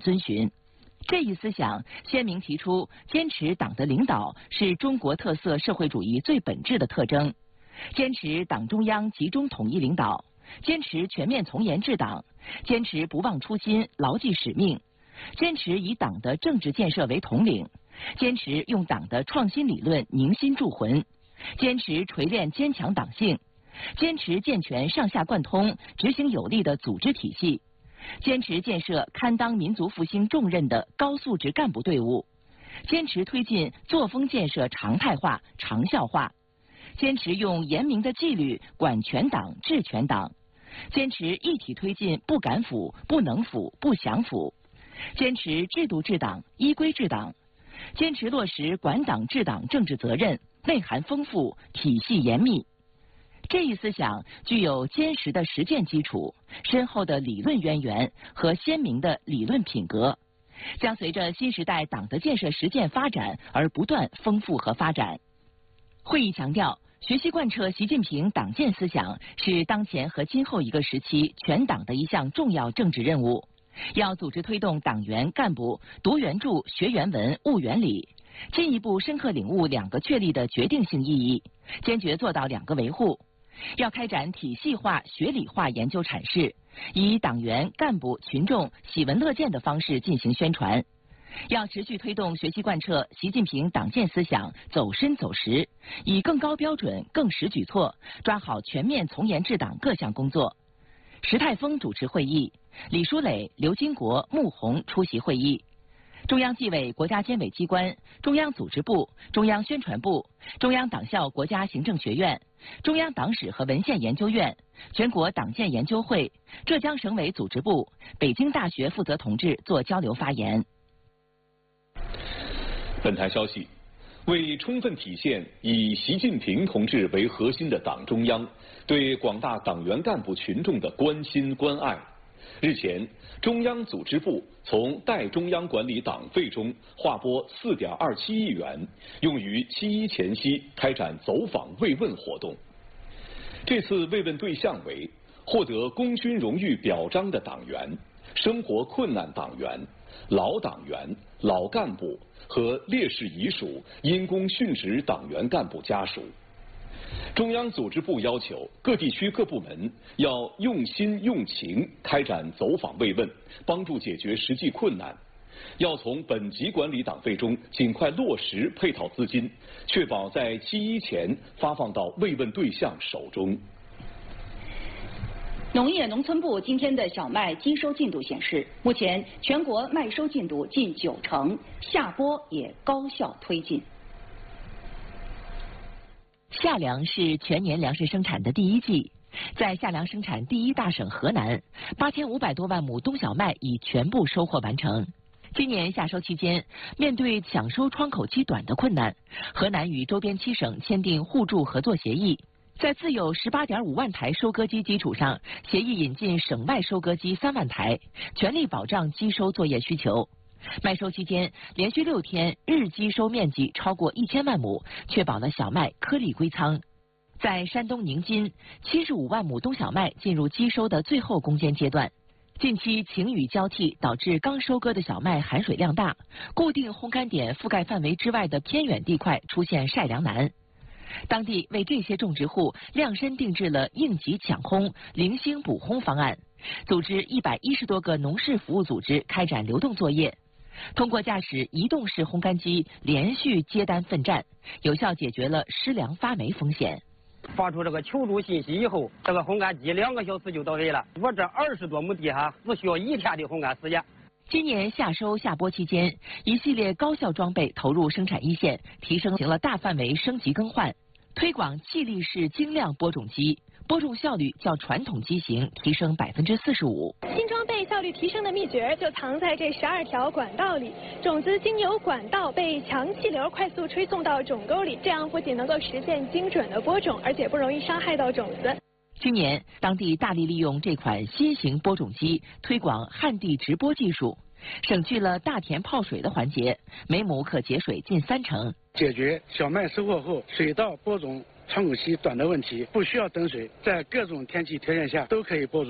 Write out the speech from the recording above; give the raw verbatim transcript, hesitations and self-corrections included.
遵循。这一思想鲜明提出，坚持党的领导是中国特色社会主义最本质的特征，坚持党中央集中统一领导，坚持全面从严治党，坚持不忘初心，牢记使命，坚持以党的政治建设为统领，坚持用党的创新理论凝心铸魂，坚持锤炼坚强党性，坚持健全上下贯通、执行有力的组织体系，坚持建设堪当民族复兴重任的高素质干部队伍，坚持推进作风建设常态化、长效化，坚持用严明的纪律管全党、治全党，坚持一体推进不敢腐、不能腐、不想腐，坚持制度治党、依规治党，坚持落实管党治党政治责任，内涵丰富，体系严密。这一思想具有坚实的实践基础、深厚的理论渊源和鲜明的理论品格，将随着新时代党的建设实践发展而不断丰富和发展。会议强调，学习贯彻习近平党建思想是当前和今后一个时期全党的一项重要政治任务。要组织推动党员干部读原著、学原文、悟原理，进一步深刻领悟两个确立的决定性意义，坚决做到两个维护。要开展体系化、学理化研究阐释，以党员、干部、群众喜闻乐见的方式进行宣传。要持续推动学习贯彻习近平党建思想走深走实，以更高标准、更实举措，抓好全面从严治党各项工作。石泰峰主持会议，李书磊、刘金国、穆虹出席会议。中央纪委国家监委机关、中央组织部、中央宣传部、中央党校国家行政学院、中央党史和文献研究院、全国党建研究会、浙江省委组织部、北京大学负责同志作交流发言。 本台消息，为充分体现以习近平同志为核心的党中央对广大党员干部群众的关心关爱，日前，中央组织部从代中央管理党费中划拨 四点二七亿元，用于七一前夕开展走访慰问活动。这次慰问对象为获得功勋荣誉表彰的党员、生活困难党员、老党员、老干部和烈士遗属、因公殉职党员干部家属。中央组织部要求各地区各部门要用心用情开展走访慰问，帮助解决实际困难，要从本级管理党费中尽快落实配套资金，确保在七一前发放到慰问对象手中。 农业农村部今天的小麦机收进度显示，目前全国麦收进度近九成，下播也高效推进。 夏粮是全年粮食生产的第一季，在夏粮生产第一大省河南，八千五百多万亩冬小麦已全部收获完成。今年夏收期间，面对抢收窗口期短的困难，河南与周边七省签订互助合作协议，在自有 十八点五万台收割机基础上，协议引进省外收割机三万台，全力保障机收作业需求。麦收期间，连续六天日机收面积超过一千万亩，确保了小麦颗粒归仓。在山东宁津，七十五万亩冬小麦进入机收的最后攻坚阶段。近期晴雨交替，导致刚收割的小麦含水量大，固定烘干点覆盖范围之外的偏远地块出现晒粮难。当地为这些种植户量身定制了应急抢烘、零星补烘方案，组织一百一十多个农事服务组织开展流动作业。通过驾驶移动式烘干机连续接单奋战，有效解决了失粮发霉风险。 发出这个求助信息以后，这个烘干机两个小时就到位了。我这二十多亩地哈，只需要一天的烘干时间。 今年夏收夏播期间，一系列高效装备投入生产一线，提升了大范围升级更换，推广气力式精量播种机。播种效率较传统机型提升百分之四十五。 新装备效率提升的秘诀就藏在这十二条管道里，种子经由管道被强气流快速吹送到种沟里，这样不仅能够实现精准的播种，而且不容易伤害到种子。 今年，当地大力利用这款新型播种机推广旱地直播技术，省去了大田泡水的环节，每亩可节水近三成， 解决小麦收获后水稻播种窗口期短的问题，不需要等水，在各种天气条件下都可以播种。